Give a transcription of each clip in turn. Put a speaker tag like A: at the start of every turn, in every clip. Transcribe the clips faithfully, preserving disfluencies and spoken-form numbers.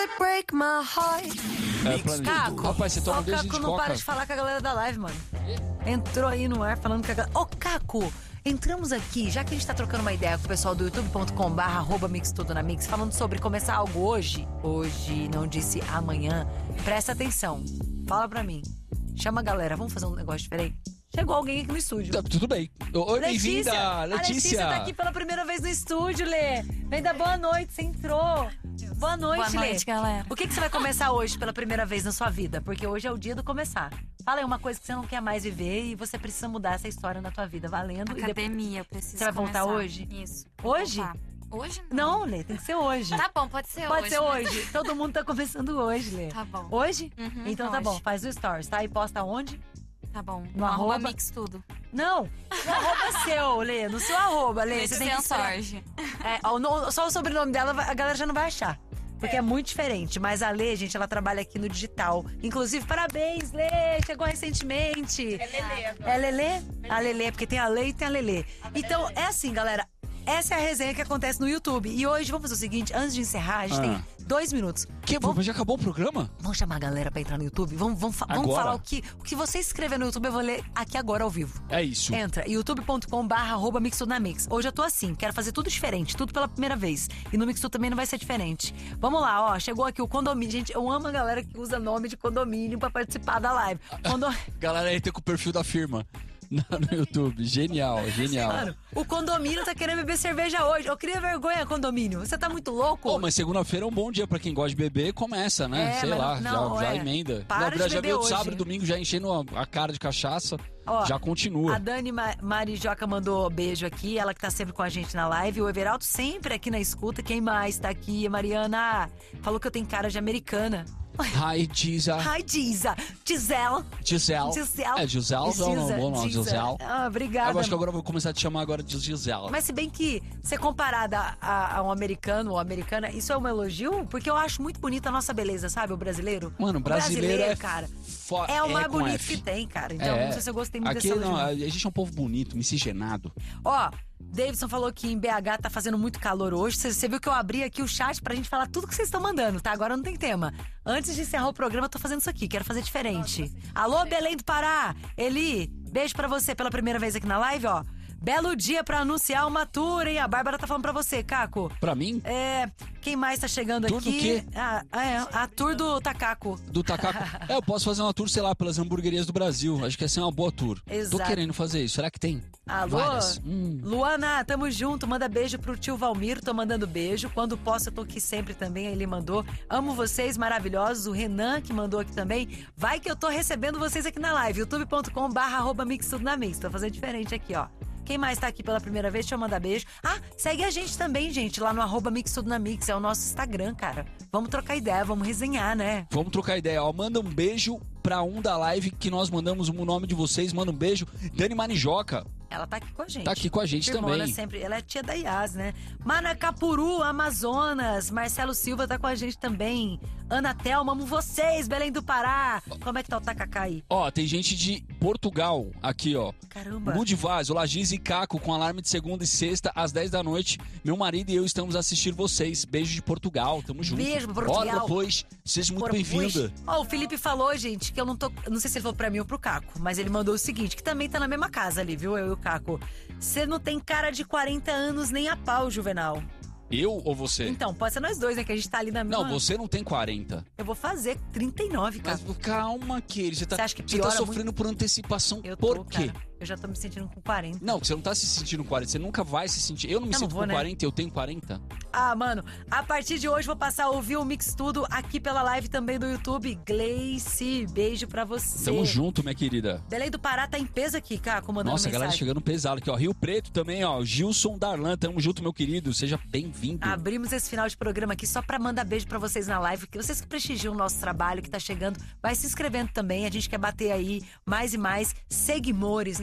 A: Break my heart.
B: É, Planito.
A: Caco,
B: Rapaz, você toma
A: ó, o
B: desde
A: Caco
B: de
A: não
B: coca.
A: para de falar com a galera da live, mano. Entrou aí no ar falando com a galera. Ô, Caco, entramos aqui, já que a gente tá trocando uma ideia com o pessoal do youtube ponto com barra arroba mix tudo na mix, falando sobre começar algo hoje. Hoje, não disse amanhã. Presta atenção. Fala pra mim. Chama a galera, vamos fazer um negócio diferente? Chegou alguém aqui no estúdio.
B: Tá, tudo bem. Oi, bem-vinda,
A: A
B: Letícia.
A: Letícia tá aqui pela primeira vez no estúdio, Lê. Vem dar boa noite, você entrou. Boa noite,
C: Boa
A: Lê.
C: noite, galera.
A: O que, que você vai começar hoje pela primeira vez na sua vida? Porque hoje é o dia do começar. Fala aí uma coisa que você não quer mais viver e você precisa mudar essa história na tua vida, valendo. E depois...
C: Academia, eu preciso
A: Você vai voltar
C: começar.
A: hoje?
C: Isso. vou
A: Hoje?
C: voltar. Hoje não.
A: Não, Lê, tem que ser hoje.
C: Tá bom, pode ser
A: Pode
C: hoje.
A: ser
C: mas-
A: hoje. Todo mundo tá começando hoje, Lê.
C: Tá bom.
A: Hoje?
C: Uhum,
A: então tá
C: hoje.
A: bom, faz o stories, tá? E posta onde?
C: Tá bom.
A: No
C: No arroba
A: arroba-
C: mix tudo.
A: Não, no arroba seu, Lê. No seu arroba, Lê. Você tem que escrever.
C: Sorge.
A: É, ó, no- só o sobrenome dela a galera já não vai achar. Porque é muito diferente. Mas a Lê, gente, ela trabalha aqui no digital. Inclusive, parabéns, Lê! Chegou recentemente. É Lelê. É Lelê? A Lelê, porque tem a Lê e tem a Lelê. Então, é assim, galera. Essa é a resenha que acontece no YouTube. E hoje, vamos fazer o seguinte, antes de encerrar, a gente
B: Ah.
A: tem dois minutos.
B: Que,
A: Vamos,
B: mas já acabou o programa?
A: vamos chamar a galera pra entrar no YouTube? Vamos, vamos, fa- vamos
B: Agora?
A: falar o que, o que você escrever no YouTube, eu vou ler aqui agora ao vivo.
B: É isso.
A: Entra, youtube ponto com barra arroba mix tudo na mix. Hoje eu tô assim, quero fazer tudo diferente, tudo pela primeira vez. E no Mix Tudo também não vai ser diferente. Vamos lá, ó, chegou aqui o condomínio. Gente, eu amo a galera que usa nome de condomínio pra participar da live. Condo...
B: Galera aí tem com o perfil da firma no no YouTube. Genial, genial.
A: Mano, o condomínio tá querendo beber cerveja hoje. Eu cria vergonha, condomínio. Você tá muito louco?
B: Pô, mas segunda-feira é um bom dia pra quem gosta de beber, começa, né?
A: É,
B: Sei
A: mas
B: lá,
A: não,
B: já, já
A: é.
B: emenda.
A: Para
B: Na
A: de
B: verdade, já
A: beber
B: veio
A: hoje.
B: sábado e domingo já enchendo a, a cara de cachaça.
A: Ó,
B: já continua.
A: A Dani Ma Marijoca mandou beijo aqui, ela que tá sempre com a gente na live. O Everaldo sempre aqui na escuta. Quem mais tá aqui? Mariana falou que eu tenho cara de americana.
B: Hi, Giza.
A: Hi, Giza. Gisele.
B: Gisele.
A: Gisele.
B: É, Gisele é um
A: Giza,
B: bom nome,
A: Giza.
B: Gisele.
A: Ah, obrigada.
B: Eu acho que agora eu vou começar a te chamar agora de Gisele.
A: Mas se bem que ser comparada a, a um americano ou americana, isso é um elogio? Porque eu acho muito bonita a nossa beleza, sabe? O brasileiro.
B: Mano,
A: O
B: brasileiro é
A: cara.
B: fo-
A: É o
B: é
A: mais
B: com
A: bonito
B: F.
A: que tem, cara. Então,
B: É.
A: não sei se eu gostei muito
B: Aqui
A: desse
B: não,
A: elogio.
B: a gente é um povo bonito, miscigenado.
A: Ó, Davidson falou que em B H tá fazendo muito calor hoje. Você você viu que eu abri aqui o chat pra gente falar tudo que vocês estão mandando, tá? Agora não tem tema. Antes de encerrar o programa, eu tô fazendo isso aqui. Quero fazer diferente. Alô, Belém do Pará! Eli, beijo pra você pela primeira vez aqui na live, ó. Belo dia pra anunciar uma tour, hein? A Bárbara tá falando pra você, Caco.
B: Pra mim,
A: É, quem mais tá chegando
B: Tour
A: aqui?
B: do quê?
A: Ah, é, a tour do Tacaco.
B: do Tacaco. É, eu posso fazer uma tour, sei lá, pelas hamburguerias do Brasil. Acho que essa é uma boa tour.
A: Exato.
B: Tô querendo fazer isso. Será que tem?
A: Alô?
B: Várias. Hum.
A: Luana, tamo junto. Manda beijo pro tio Valmir. Tô mandando beijo. Quando posso, eu tô aqui sempre também. Ele mandou. Amo vocês, maravilhosos. O Renan, que mandou aqui também. Vai que eu tô recebendo vocês aqui na live. youtube ponto com barra arroba mix tudo na mix. Tô fazendo diferente aqui, ó. Quem mais tá aqui pela primeira vez? Deixa eu mandar beijo. Ah, segue a gente também, gente, lá no arroba Mix Tudo na Mix. É o nosso Instagram, cara. Vamos trocar ideia, vamos resenhar, né?
B: Vamos trocar ideia, ó. Manda um beijo pra um da live que nós mandamos o nome de vocês. Manda um beijo. Dani Manijoca
A: Ela tá aqui com a gente.
B: tá aqui com a gente
A: Irmona
B: também.
A: sempre. Ela é tia da Yas, né? Manacapuru, Amazonas. Marcelo Silva tá com a gente também. Ana Thelma, amo vocês, Belém do Pará. Como é que tá o tacacá aí?
B: Ó, tem gente de Portugal aqui, ó.
A: Caramba.
B: Lud Vaz, olá, Giz e Caco, com alarme de segunda e sexta às dez da noite. Meu marido e eu estamos a assistir vocês. Beijo de Portugal, tamo junto.
A: Beijo pra Portugal.
B: Ora, pois, seja muito
A: Por-
B: bem-vinda.
A: Ó, o Felipe falou, gente, que eu não tô. Não sei se ele falou pra mim ou pro Caco, mas ele mandou o seguinte: que também tá na mesma casa ali, viu? Eu e o Caco. Você não tem cara de quarenta anos nem a pau, Juvenal.
B: Eu ou você?
A: Então, pode ser nós dois, né? Que a gente tá ali na mesma.
B: Não, você não tem quarenta.
A: Eu vou fazer trinta e nove,
B: Mas
A: cara.
B: calma, querido. Você tá,
A: Você acha que
B: você tá
A: piora
B: sofrendo por antecipação.
A: Eu
B: por
A: tô,
B: quê?
A: cara. Eu já tô me sentindo com quarenta.
B: Não, você não tá se sentindo quarenta. Você nunca vai se sentir. Eu não me
A: Eu não
B: sinto
A: vou,
B: com
A: né?
B: quarenta, eu tenho quarenta.
A: Ah, mano, a partir de hoje vou passar a ouvir o Mix Tudo aqui pela live também do YouTube. Gleice, beijo pra você.
B: Tamo junto, minha querida.
A: Belém do Pará tá em peso aqui, cara, mandando
B: Nossa, a
A: mensagem.
B: galera chegando pesado aqui, ó. Rio Preto também, ó. Gilson Darlan, tamo junto, meu querido. Seja bem-vindo.
A: Abrimos esse final de programa aqui só pra mandar beijo pra vocês na live, que vocês que prestigiam o nosso trabalho, que tá chegando, vai se inscrevendo também. A gente quer bater aí mais e mais seguidores no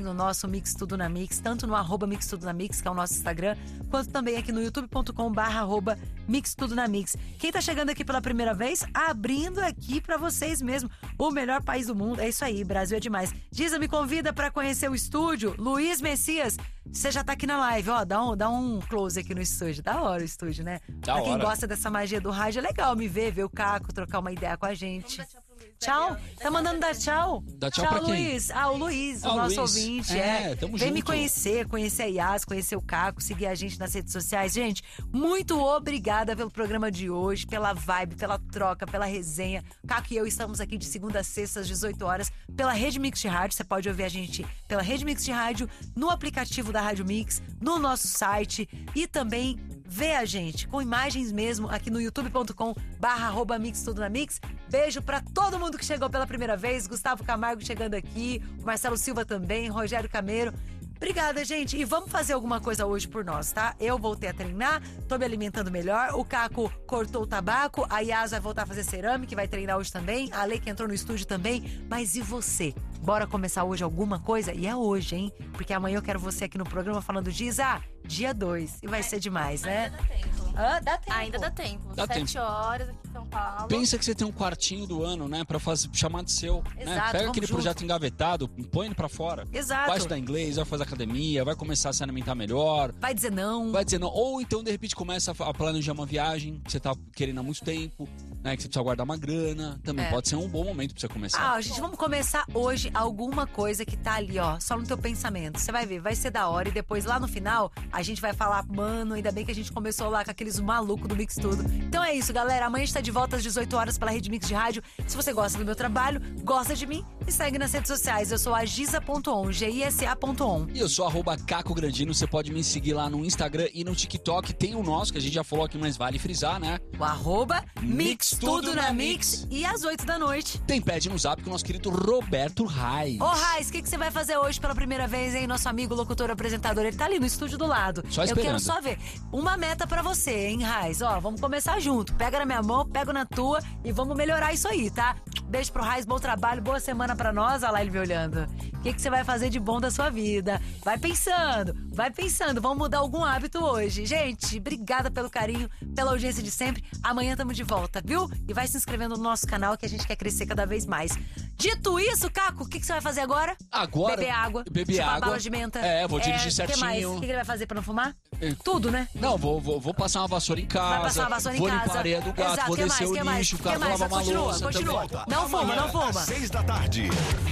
A: no nosso Mix Tudo na Mix, tanto no arroba Mix Tudo na Mix, que é o nosso Instagram, quanto também aqui no youtube ponto com barra arroba Mix Tudo na Mix. Quem tá chegando aqui pela primeira vez, abrindo aqui pra vocês mesmo, o melhor país do mundo. É isso aí, Brasil é demais. Giza me convida pra conhecer o estúdio. Luiz Messias, você já tá aqui na live, ó, dá um, dá um close aqui no estúdio. Da hora o estúdio, né?
B: Da
A: pra quem
B: hora.
A: gosta dessa magia do rádio, é legal me ver, ver o Caco, trocar uma ideia com a gente. Tchau. Tá mandando dar tchau?
B: Dá tchau pra quem?
A: Luiz. Ah, o Luiz,
B: Ah,
A: o
B: o
A: nosso
B: Luiz.
A: ouvinte.
B: É,
A: É,
B: tamo
A: Vem me
B: junto.
A: conhecer, conhecer a Yas, conhecer o Caco, seguir a gente nas redes sociais. Gente, muito obrigada pelo programa de hoje, pela vibe, pela troca, pela resenha. Caco e eu estamos aqui de segunda a sexta, às dezoito horas, pela Rede Mix de Rádio. Você pode ouvir a gente pela Rede Mix de Rádio, no aplicativo da Rádio Mix, no nosso site e também vê a gente com imagens mesmo aqui no youtube ponto com barra arroba Mix Tudo na Mix. Beijo pra todo mundo que chegou pela primeira vez. Gustavo Camargo chegando aqui, o Marcelo Silva também, Rogério Cameiro. Obrigada, gente. E vamos fazer alguma coisa hoje por nós, tá? Eu voltei a treinar, tô me alimentando melhor. O Caco cortou o tabaco, a Yas vai voltar a fazer cerâmica, vai treinar hoje também. A Lei que entrou no estúdio também. Mas e você? Bora começar hoje alguma coisa? E é hoje, hein? Porque amanhã eu quero você aqui no programa falando Giza, ah, dia dois. E vai ser demais, né?
D: Ainda dá tempo.
A: Ah, dá tempo.
D: Ainda dá tempo.
B: Dá
D: Sete
B: tempo.
D: horas aqui em São Paulo.
B: Pensa que você tem um quartinho do ano, né? Pra fazer, chamar de seu. Né?
A: Exato,
B: Pega
A: vamos
B: aquele
A: junto.
B: projeto engavetado, põe ele pra fora.
A: Exato.
B: Vai estudar inglês, vai fazer academia, vai começar a se alimentar melhor.
A: Vai dizer não.
B: Vai dizer não. Ou então, de repente, começa a planejar uma viagem que você tá querendo há muito tempo, né? Que você precisa guardar uma grana. Também
A: É.
B: pode ser um bom momento pra você começar.
A: Ah, gente, vamos começar hoje alguma coisa que tá ali, ó, só no teu pensamento. Você vai ver, vai ser da hora. E depois, lá no final, a gente vai falar, mano, ainda bem que a gente começou lá com aqueles malucos do Mix Tudo. Então é isso, galera. Amanhã a gente tá de volta às dezoito horas pela Rede Mix de Rádio. Se você gosta do meu trabalho, gosta de mim, me segue nas redes sociais. Eu sou a Giza ponto on, G I S A ponto on.
B: E eu sou arroba Caco Grandino, você pode me seguir lá no Instagram e no TikTok. Tem o nosso, que a gente já falou aqui, mas vale frisar, né?
A: O arroba
B: Mix
A: Mix Tudo
B: Tudo
A: na
B: na
A: Mix.
B: Mix.
A: E às oito da noite.
B: Tem pede no zap com o nosso querido Roberto Reis.
A: Ô, Raiz, o que, que você vai fazer hoje pela primeira vez, hein? Nosso amigo locutor apresentador, ele tá ali no estúdio do lado.
B: Só
A: Eu quero
B: esperando.
A: só ver. Uma meta pra você, hein, Raiz? Ó, vamos começar junto. Pega na minha mão, pego na tua e vamos melhorar isso aí, tá? Beijo pro Raiz, bom trabalho, boa semana pra nós. Olha lá ele me olhando. O que, que você vai fazer de bom da sua vida? Vai pensando, vai pensando. Vamos mudar algum hábito hoje. Gente, obrigada pelo carinho, pela audiência de sempre. Amanhã tamo de volta, viu? E vai se inscrevendo no nosso canal que a gente quer crescer cada vez mais. Dito isso, Caco, o que, que você vai fazer agora?
B: Agora.
A: Beber água.
B: Beber
A: chupar
B: água.
A: bala de menta.
B: É, vou dirigir
A: O que mais?
B: certinho.
A: O que, que ele vai fazer pra não fumar?
B: É.
A: Tudo, né?
B: Não, vou, vou, vou passar uma vassoura em casa.
A: Vai passar uma vassoura em
B: vou
A: casa.
B: limpar a areia do gato,
A: Exato,
B: vou
A: que
B: descer
A: mais,
B: o
A: que mais?
B: lixo, o
A: Que
B: cara vai
A: mais?
B: lavar uma
A: Continua,
B: louça
A: continua.
B: também.
A: Não fuma, não fuma.
E: Às seis da tarde.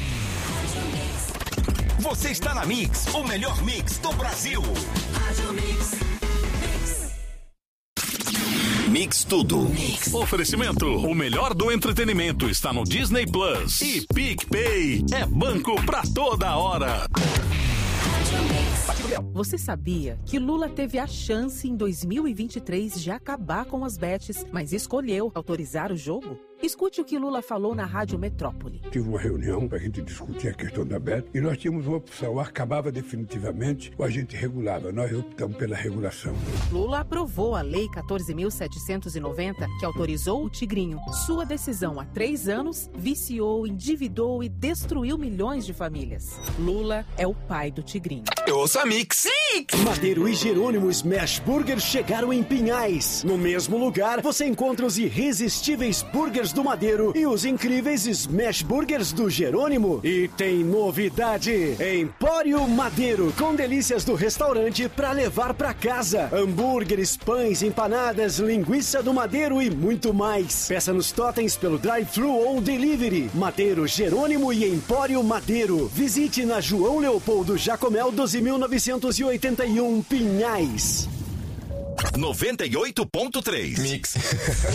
E: Você está na Mix, o melhor mix do Brasil. Mix Tudo.
F: Oferecimento: o melhor do entretenimento está no Disney Plus. E PicPay é banco pra toda hora.
G: Você sabia que Lula teve a chance em dois mil e vinte e três de acabar com as bets, mas escolheu autorizar o jogo? Escute o que Lula falou na Rádio Metrópole.
H: Tive uma reunião para a gente discutir a questão da B E T e nós tínhamos uma opção, ou acabava definitivamente ou a gente regulava. Nós optamos pela regulação.
G: Lula aprovou a Lei quatorze mil setecentos e noventa, que autorizou o Tigrinho. Sua decisão há três anos viciou, endividou e destruiu milhões de famílias. Lula é o pai do Tigrinho.
E: Ouça a Mix.
I: Madeiro e Jerônimo Smash Burger chegaram em Pinhais. No mesmo lugar, você encontra os irresistíveis burgers do Madeiro e os incríveis Smash Burgers do Jerônimo. E tem novidade: Empório Madeiro, com delícias do restaurante para levar para casa. Hambúrgueres, pães, empanadas, linguiça do Madeiro e muito mais. Peça nos totens pelo drive-thru ou delivery. Madeiro, Jerônimo e Empório Madeiro. Visite na João Leopoldo Jacomel doze mil novecentos e oitenta e um, Pinhais.
E: noventa e oito ponto três. Mix.